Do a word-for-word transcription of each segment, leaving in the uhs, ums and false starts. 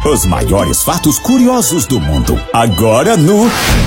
Os maiores fatos curiosos do mundo. Agora no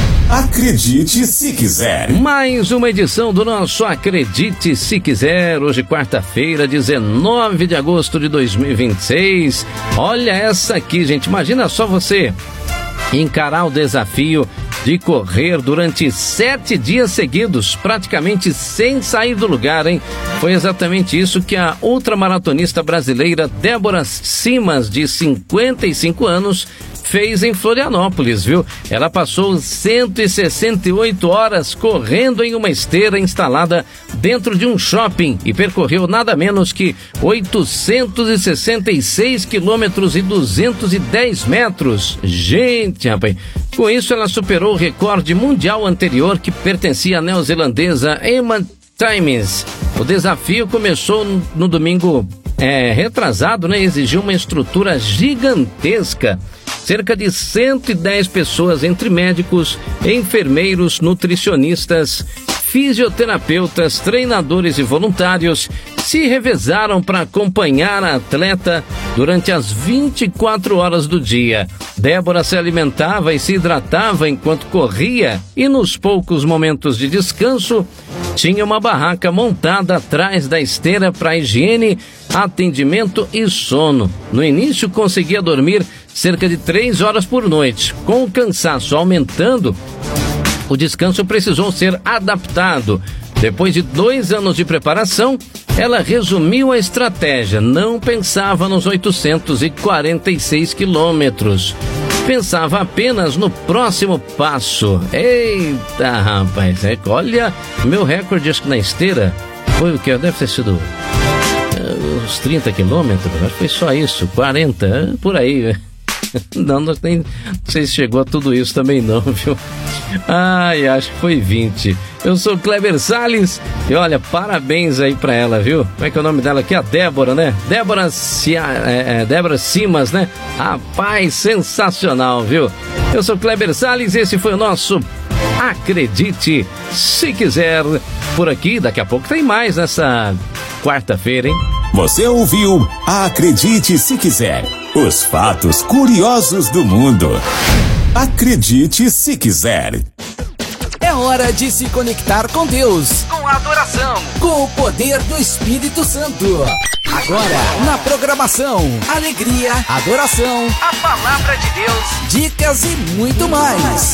Acredite Se Quiser. Mais uma edição do nosso Acredite Se Quiser. Hoje, quarta-feira, dezenove de agosto de dois mil e vinte e seis. Olha essa aqui, gente. Imagina só você encarar o desafio de correr durante sete dias seguidos, praticamente sem sair do lugar, hein? Foi exatamente isso que a ultramaratonista brasileira Débora Simas, de cinquenta e cinco anos, fez em Florianópolis, viu? Ela passou cento e sessenta e oito horas correndo em uma esteira instalada dentro de um shopping e percorreu nada menos que oitocentos e sessenta e seis quilômetros e duzentos e dez metros. Gente, rapaz, com isso ela superou o recorde mundial anterior que pertencia à neozelandesa Emma Timmins. O desafio começou no, no domingo é, retrasado, né? Exigiu uma estrutura gigantesca. Cerca de cento e dez pessoas, entre médicos, enfermeiros, nutricionistas, fisioterapeutas, treinadores e voluntários, se revezaram para acompanhar a atleta durante as vinte e quatro horas do dia. Débora se alimentava e se hidratava enquanto corria e, nos poucos momentos de descanso, tinha uma barraca montada atrás da esteira para higiene, atendimento e sono. No início, conseguia dormir cerca de três horas por noite. Com o cansaço aumentando, o descanso precisou ser adaptado. Depois de dois anos de preparação, ela resumiu a estratégia. Não pensava nos oitocentos e quarenta e seis quilômetros. Pensava apenas no próximo passo. Eita, rapaz, é, olha, meu recorde acho que na esteira foi o que? Deve ter sido é, uns trinta quilômetros, acho que foi só isso, quarenta, por aí. Não, não, tem, não sei se chegou a tudo isso também não, viu? Ai, acho que foi vinte. Eu sou o Kleber Salles e olha, parabéns aí pra ela, viu? Como é que é o nome dela aqui? A Débora, né? Débora, Cia, é, é, Débora Simas, né? Rapaz, sensacional, viu? Eu sou o Kleber Salles e esse foi o nosso Acredite Se Quiser. Por aqui, daqui a pouco tem mais nessa quarta-feira, hein? Você ouviu Acredite Se Quiser. Os fatos curiosos do mundo. Acredite Se Quiser. É hora de se conectar com Deus, com a adoração, com o poder do Espírito Santo. Agora, na programação, alegria, adoração, a palavra de Deus, dicas e muito mais.